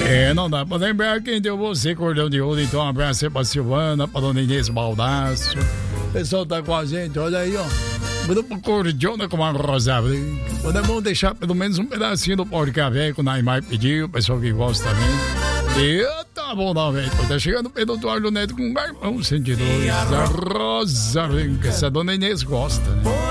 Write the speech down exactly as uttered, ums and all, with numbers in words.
É, não dá pra lembrar quem deu você, cordão de ouro. Então, um abraço aí pra Silvana, pra dona Inês Baldasso. O pessoal tá com a gente, olha aí, ó. Grupo Cordiona com uma rosa branca. Podemos deixar pelo menos um pedacinho do pó de café que o Naimar pediu, o pessoal que gosta também. E tá bom, não, velho. Tá chegando o Pedro Eduardo Neto com um garmão cento e dois. A rosa branca. Essa dona Inês gosta, né?